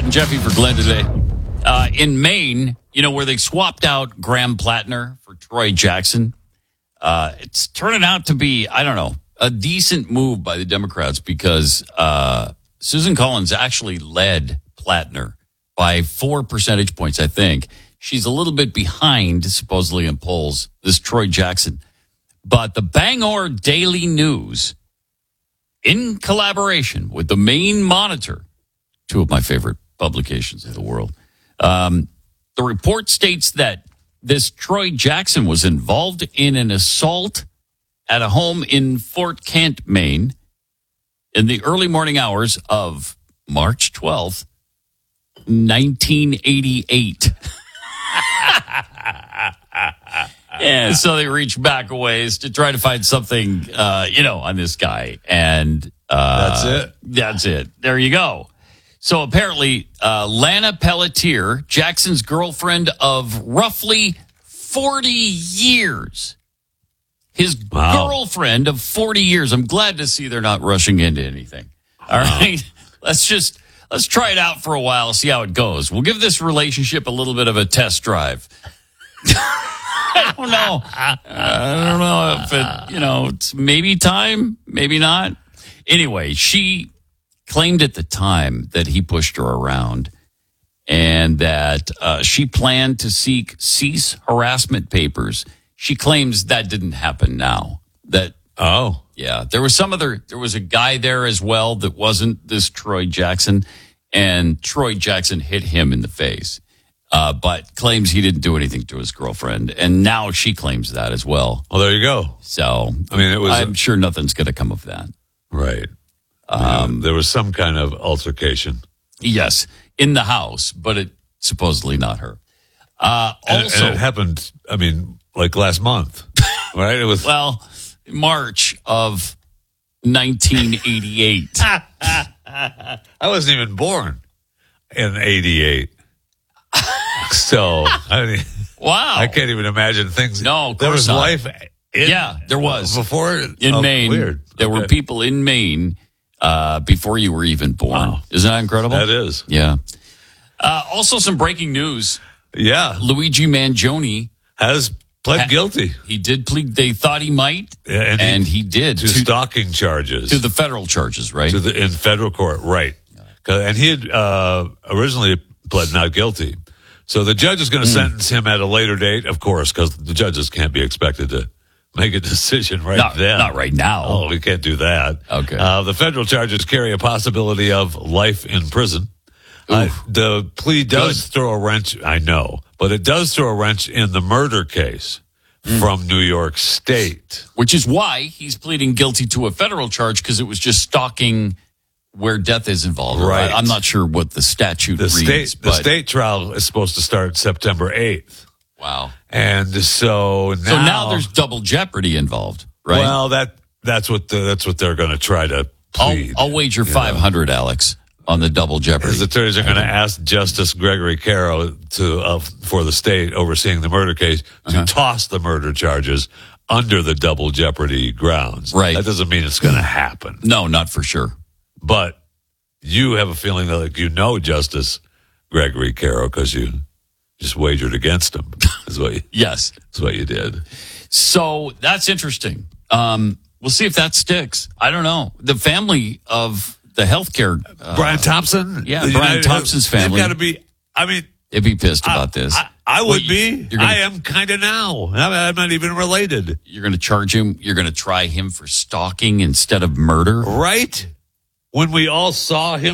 and Jeffy for Glenn today. In Maine, where they swapped out Graham Plattner for Troy Jackson, it's turning out to be, a decent move by the Democrats because Susan Collins actually led Plattner by 4 percentage points, I think. She's a little bit behind, supposedly, in polls, this Troy Jackson. But the Bangor Daily News, in collaboration with the Maine Monitor, two of my favorite publications in the world, the report states that this Troy Jackson was involved in an assault at a home in Fort Kent, Maine, in the early morning hours of March 12th, 1988. Yeah, so they reached back a ways to try to find something, on this guy. And that's it. That's it. There you go. So apparently, Lana Pelletier, Jackson's girlfriend of roughly 40 years. His girlfriend of 40 years. I'm glad to see they're not rushing into anything. All right. Let's try it out for a while, see how it goes. We'll give this relationship a little bit of a test drive. I don't know. I don't know if it's maybe time, maybe not. Anyway, she claimed at the time that he pushed her around and that she planned to seek cease harassment papers. She claims that didn't happen now. Yeah, there was a guy there as well that wasn't this Troy Jackson, and Troy Jackson hit him in the face, but claims he didn't do anything to his girlfriend, and now she claims that as well. Well, there you go. So, I'm sure nothing's going to come of that. Right. There was some kind of altercation. Yes, in the house, but it supposedly not her. And it happened, like last month, right? It was March of 1988. I wasn't even born in 88. So, wow. I can't even imagine things. No, there was not. life there was. Before in Maine. Weird. There were people in Maine before you were even born. Wow. Isn't that incredible? That is. Yeah. Also, some breaking news. Yeah. Luigi Mangione has pled guilty. He did plead. They thought he might, and he did. To stalking charges. To the federal charges, right? In federal court, right. And he had originally pled not guilty. So the judge is going to sentence him at a later date, of course, because the judges can't be expected to make a decision then. Not right now. Oh, we can't do that. Okay. The federal charges carry a possibility of life in prison. The plea does throw a wrench, I know, but it does throw a wrench in the murder case from New York State. Which is why he's pleading guilty to a federal charge, because it was just stalking where death is involved. Right. I'm not sure what the statute reads. The state trial is supposed to start September 8th. Wow. And so now there's double jeopardy involved, right? Well, that's what they're going to try to plead. I'll wager 500, Alex, on the double jeopardy. His attorneys are going to ask Justice Gregory Caro for the state overseeing the murder case to toss the murder charges under the double jeopardy grounds. Right. That doesn't mean it's going to happen. No, not for sure. But you have a feeling that Justice Gregory Caro because you just wagered against him. Yes. That's what you did. So that's interesting. We'll see if that sticks. I don't know. The family of the healthcare Brian Thompson? Yeah, Brian Thompson's family. They've got to be, they'd be pissed about this. I would be. I am kind of now. I'm not even related. You're going to charge him. You're going to try him for stalking instead of murder. Right? When we all saw him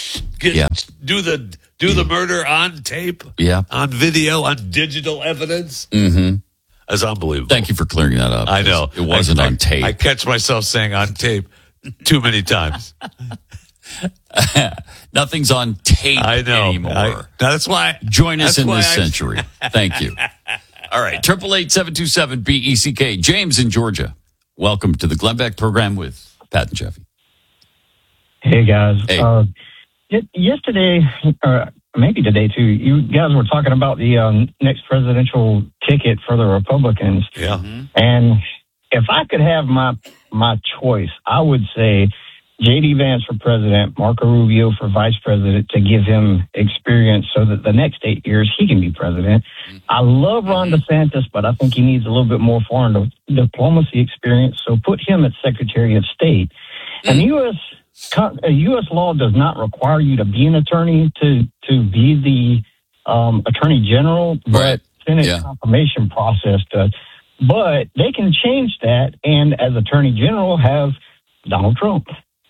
do the murder on tape, on video, on digital evidence. Mm-hmm. That's unbelievable. Thank you for clearing that up. I know. It wasn't on tape. I catch myself saying on tape too many times. Nothing's on tape anymore. That's why. Join us in this century. Thank you. All right. 888-727-BECK. James in Georgia. Welcome to the Glenn Beck program with Pat and Jeffy. Hey, guys. Hey. Yesterday, or maybe today, too, you guys were talking about the next presidential ticket for the Republicans. Yeah. And if I could have my choice, I would say J.D. Vance for president, Marco Rubio for vice president to give him experience so that the next 8 years he can be president. I love Ron DeSantis, but I think he needs a little bit more foreign diplomacy experience. So put him as Secretary of State. And U.S. law does not require you to be an attorney to be the Attorney General, but Senate confirmation process does. But they can change that, and as Attorney General have Donald Trump.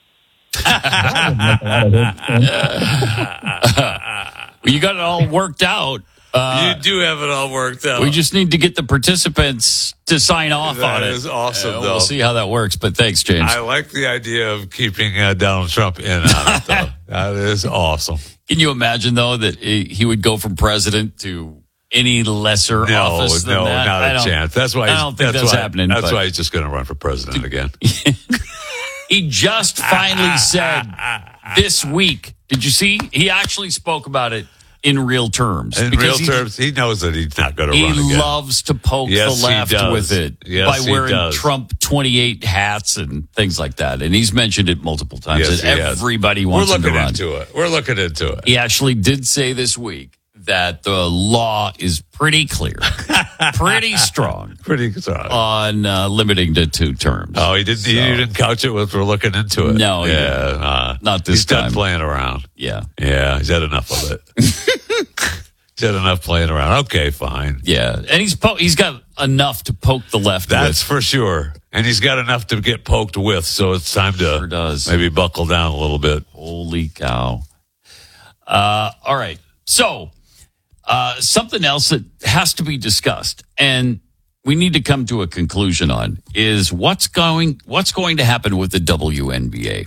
You got it all worked out. You do have it all worked out. We just need to get the participants to sign off on it. That is awesome, though. We'll see how that works, but thanks, James. I like the idea of keeping Donald Trump in on it, though. That is awesome. Can you imagine, though, that he would go from president to any lesser office than that? No, not a chance. That's why. I don't think that's happening. That's why he's just going to run for president again. He just finally said this week. Did you see? He actually spoke about it in real terms. In real terms, he knows that he's not going to run again. He loves to poke the left with it by wearing Trump 28 hats and things like that. And he's mentioned it multiple times. Yes, that everybody wants him to run. We're looking into it. He actually did say this week that the law is pretty clear, pretty strong on limiting to 2 terms. Oh, he didn't. You didn't couch it with "we're looking into it." No, not this time. He's done playing around. Yeah, he's had enough of it. He's had enough playing around. Okay, fine. Yeah, and he's got enough to poke the left. That's for sure. And he's got enough to get poked with. So it's time to maybe buckle down a little bit. Holy cow! All right, so. Something else that has to be discussed, and we need to come to a conclusion on, is what's going to happen with the WNBA.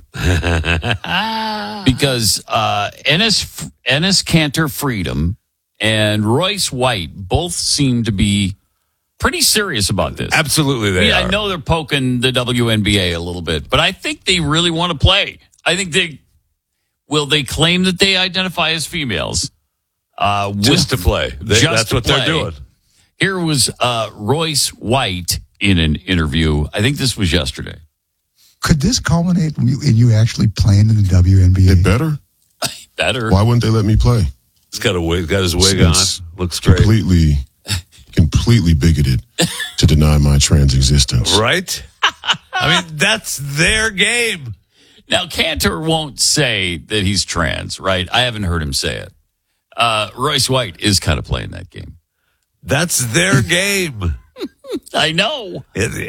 Because Enes Kanter Freedom and Royce White both seem to be pretty serious about this. Absolutely, they are. I know they're poking the WNBA a little bit, but I think they really want to play. I think they claim that they identify as females. Just to play. That's what they're doing. Here was Royce White in an interview. I think this was yesterday. Could this culminate in you actually playing in the WNBA? It better. Better. Why wouldn't they let me play? He's got his wig on. Looks great. Completely bigoted to deny my trans existence. Right? I mean, that's their game. Now, Kanter won't say that he's trans, right? I haven't heard him say it. Royce White is kind of playing that game. That's their game. I know.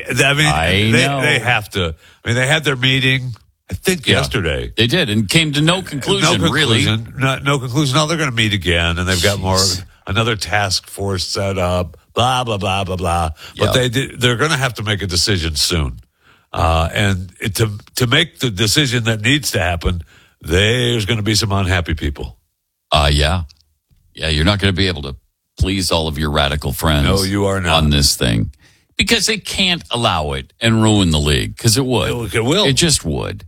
They have to. I mean, they had their meeting, I think, yesterday. They did, and came to no conclusion, really. No conclusion. No, they're going to meet again, and they've got another task force set up, blah, blah, blah, blah, blah. But they're going to have to make a decision soon. And to make the decision that needs to happen, there's going to be some unhappy people. Yeah, you're not going to be able to please all of your radical friends. No, you are not. On this thing. Because they can't allow it and ruin the league, because it would. It will. It just would.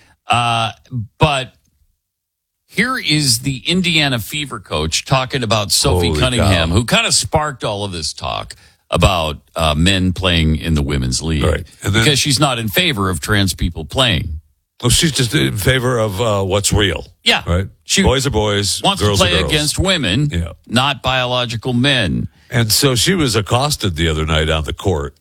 But here is the Indiana Fever coach talking about Sophie Cunningham, who kind of sparked all of this talk about men playing in the women's league. Right. Because she's not in favor of trans people playing. Well, she's just in favor of what's real. Yeah. Right? She boys are boys, wants girls to play are girls. against women, not biological men. And so she was accosted the other night on the court.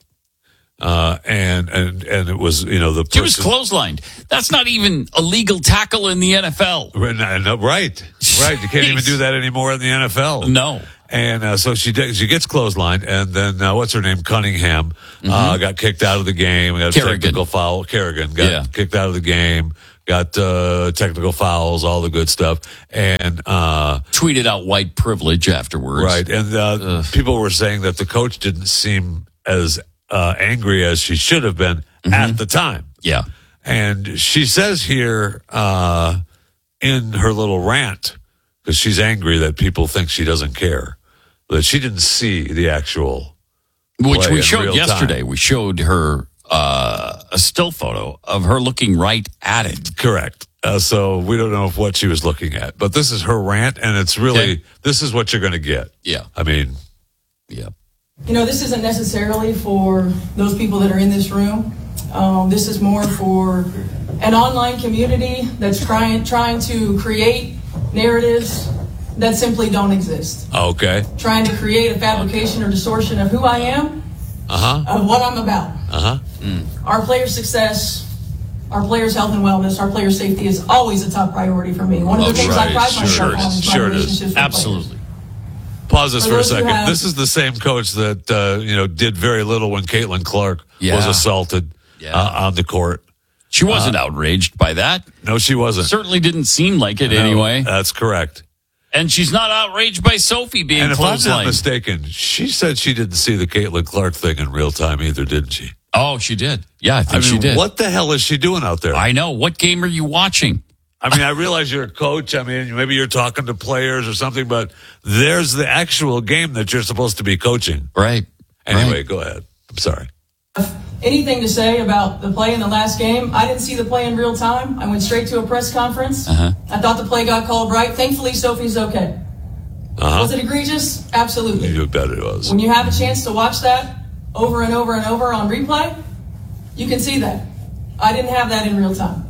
And it was, the person. She was clotheslined. That's not even a legal tackle in the NFL. Right. You can't even do that anymore in the NFL. No. And so she gets clotheslined, and then what's her name? Cunningham got kicked out of the game. Got a technical foul. Kerrigan got kicked out of the game. Got technical fouls, all the good stuff, and tweeted out white privilege afterwards. Right, and people were saying that the coach didn't seem as angry as she should have been at the time. Yeah, and she says here in her little rant, because she's angry that people think she doesn't care, that she didn't see the actual which play we showed yesterday. Time. We showed her a still photo of her looking right at it. Correct. So we don't know what she was looking at, but this is her rant, and it's really this is what you're going to get. Yeah, I mean, yeah. This isn't necessarily for those people that are in this room. This is more for an online community that's trying to create narratives that simply don't exist. Okay. Trying to create a fabrication or distortion of who I am, of what I'm about. Our players' success, our players' health and wellness, our players' safety is always a top priority for me. One of the things I pride myself on is my relationships with Absolutely. players. Pause this for a those who second. have- This is the same coach that did very little when Caitlin Clark was assaulted on the court. She wasn't outraged by that. No, she wasn't. Certainly didn't seem like it No, anyway. That's correct. And she's not outraged by Sophie being And if I'm not clotheslined. mistaken, she said she didn't see the Caitlin Clark thing in real time either, didn't she? Oh, she did. Yeah, I think she did. What the hell is she doing out there? I know. What game are you watching? I mean, I realize you're a coach. I mean, maybe you're talking to players or something, but there's the actual game that you're supposed to be coaching. Right. Anyway, go ahead. I'm sorry. Anything to say about the play in the last game? I didn't see the play in real time. I went straight to a press conference. I thought the play got called right. Thankfully, Sophie's okay. Was it egregious? Absolutely. You bet it was. When you have a chance to watch that over and over and over on replay, you can see that. I didn't have that in real time.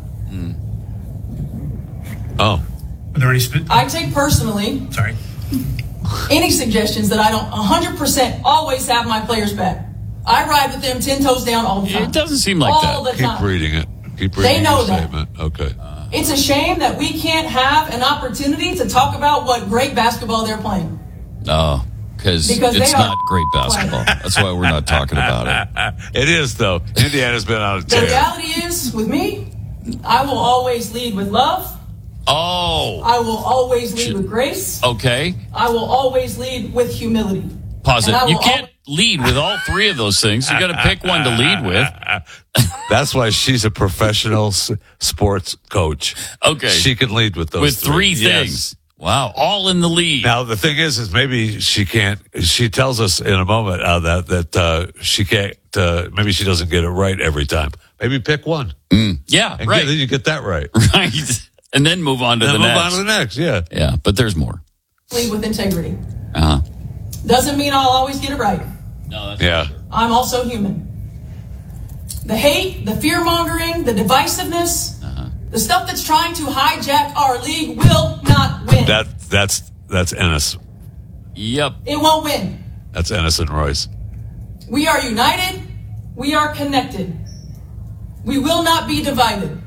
Oh. Are there any I take personally Sorry. any suggestions that I don't 100% always have my players back. I ride with them 10 toes down all the time. It doesn't seem like all that. the time. Keep reading it. Keep reading They know your that. statement. Okay. It's a shame that we can't have an opportunity to talk about what great basketball they're playing. Oh, because Because it's they are not great basketball. That's why we're not talking about it. It is, though. Indiana's been on a The tear. reality is, with me, I will always lead with love. Oh, I will always lead with grace. okay. I will always lead with humility. Pause And I it. You will can't lead with all three of those things. You got to pick one to lead with. That's why she's a professional sports coach. Okay. She can lead with those With three Yes. things. Wow. All in the lead. Now, the thing is maybe she can't, she tells us in a moment that she can't, maybe she doesn't get it right every time. Maybe pick one. Yeah, And right. then you get that right. Right. And then move on to Then the move next. on to the next, yeah. Yeah, but there's more. Lead with integrity. Uh-huh. Doesn't mean I'll always get it right. No, that's Yeah. I'm also human. The hate, the fear-mongering, the divisiveness, the stuff that's trying to hijack our league will not win. That's Ennis. Yep. It won't win. That's Ennis and Royce. We are united. We are connected. We will not be divided.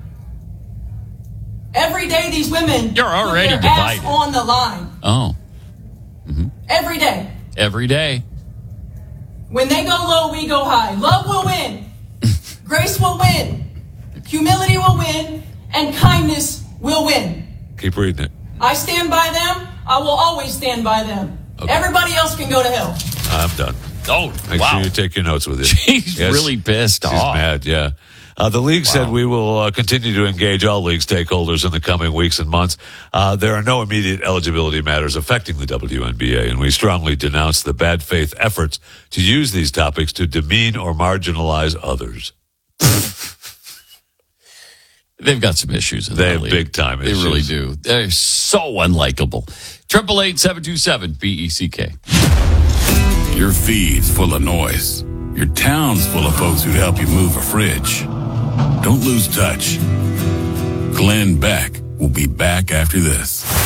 Every day these women You're already put their ass divided. on the line. Oh, Every day. every day. When they go low, we go high. Love will win. Grace will win. Humility will win. And kindness will win. Keep reading it. I stand by them. I will always stand by them. Okay. Everybody else can go to hell. I'm done. Oh, Make wow. sure you take your notes with you. She's Yes. really pissed She's off. mad, yeah. The league said we will continue to engage all league stakeholders in the coming weeks and months. There are no immediate eligibility matters affecting the WNBA, and we strongly denounce the bad faith efforts to use these topics to demean or marginalize others. They've got some issues. In They that have league. big-time They issues. really do. They're so unlikable. 888-727-BECK. Your feed's full of noise. Your town's full of folks who'd help you move a fridge. Don't lose touch. Glenn Beck will be back after this.